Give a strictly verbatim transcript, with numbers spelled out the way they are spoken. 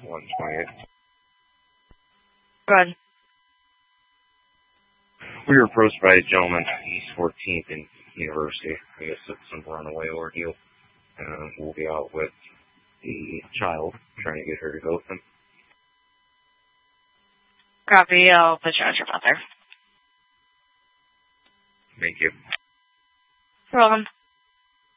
one twenty-eight. Go ahead. We were approached by a gentleman, East fourteenth in University. I guess it's some runaway ordeal. Uh, we'll be out with the child, trying to get her to go with him. Copy. I'll put you on your mother. Thank you. You're welcome.